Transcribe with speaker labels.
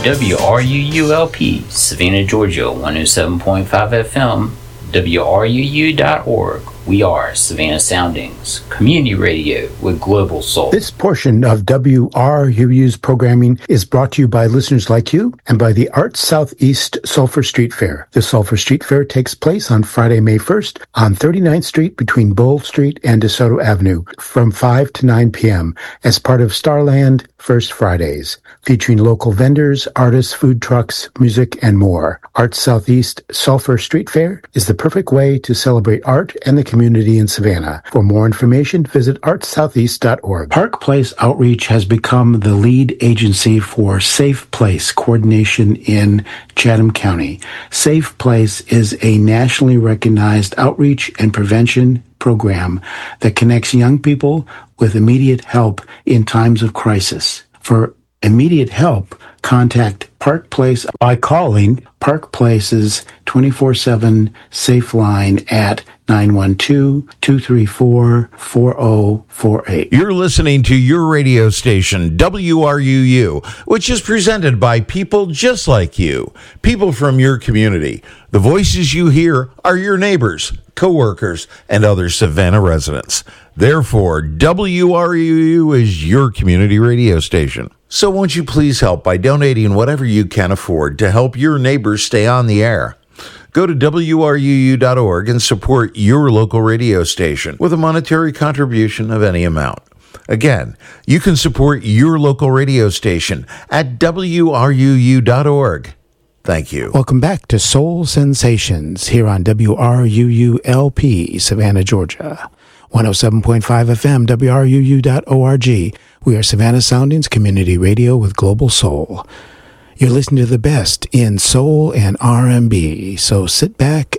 Speaker 1: WRUULP, Savannah, Georgia, 107.5 FM, WRUU.org. We are Savannah Soundings, community radio with global soul.
Speaker 2: This portion of WRUU's programming is brought to you by listeners like you and by the Arts Southeast Sulphur Street Fair. The Sulphur Street Fair takes place on Friday, May 1st on 39th Street between Bull Street and DeSoto Avenue from 5 to 9 p.m. as part of Starland First Fridays, featuring local vendors, artists, food trucks, music, and more. Arts Southeast Sulphur Street Fair is the perfect way to celebrate art and the community in Savannah. For more information, visit artssoutheast.org. Park Place Outreach has become the lead agency for Safe Place coordination in Chatham County. Safe Place is a nationally recognized outreach and prevention program that connects young people with immediate help in times of crisis. For immediate help, contact Park Place by calling Park Place's 24/7 Safe Line at 912-234-4048.
Speaker 3: You're listening to your radio station, WRUU, which is presented by people just like you, people from your community. The voices you hear are your neighbors, co-workers, and other Savannah residents. Therefore, WRUU is your community radio station. So won't you please help by donating whatever you can afford to help your neighbors stay on the air? Go to WRUU.org and support your local radio station with a monetary contribution of any amount. Again, you can support your local radio station at WRUU.org. Thank you.
Speaker 2: Welcome back to Soul Sensations here on WRUU-LP, Savannah, Georgia. 107.5 FM, WRUU.org. We are Savannah Soundings Community Radio with Global Soul. You're listening to the best in soul and R&B, so sit back